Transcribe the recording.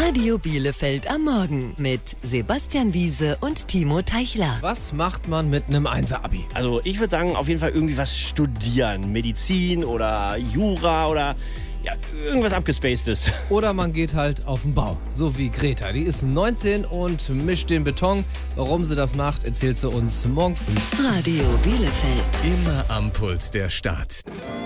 Radio Bielefeld am Morgen mit Sebastian Wiese und Timo Teichler. Was macht man mit einem Einser-Abi? Also ich würde sagen, auf jeden Fall irgendwie was studieren. Medizin oder Jura oder ja, irgendwas abgespacedes. Oder man geht halt auf den Bau, so wie Greta. Die ist 19 und mischt den Beton. Warum sie das macht, erzählt sie uns morgen früh. Radio Bielefeld. Immer am Puls der Stadt.